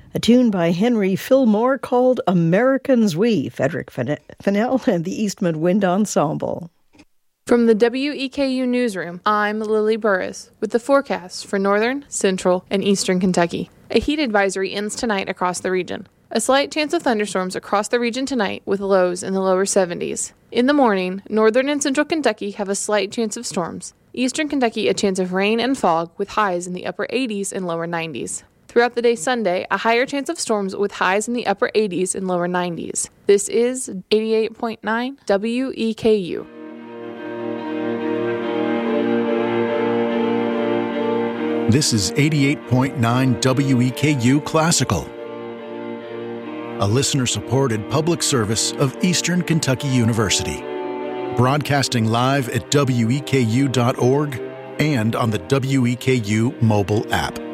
A tune by Henry Fillmore called Americans We, Frederick Fennell and the Eastman Wind Ensemble. From the WEKU Newsroom, I'm Lily Burris with the forecast for northern, central, and eastern Kentucky. A heat advisory ends tonight across the region. A slight chance of thunderstorms across the region tonight with lows in the lower 70s. In the morning, northern and central Kentucky have a slight chance of storms. Eastern Kentucky a chance of rain and fog with highs in the upper 80s and lower 90s. Throughout the day Sunday, a higher chance of storms with highs in the upper 80s and lower 90s. This is 88.9 WEKU. This is 88.9 WEKU Classical, a listener-supported public service of Eastern Kentucky University. Broadcasting live at weku.org and on the WEKU mobile app.